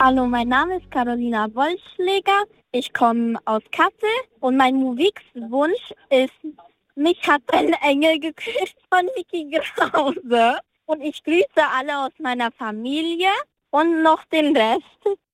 Hallo, mein Name ist Carolina Wollschläger. Ich komme aus Kassel und mein Musikwunsch ist Mich hat ein Engel geküsst von Niki Krause. Und ich grüße alle aus meiner Familie und noch den Rest.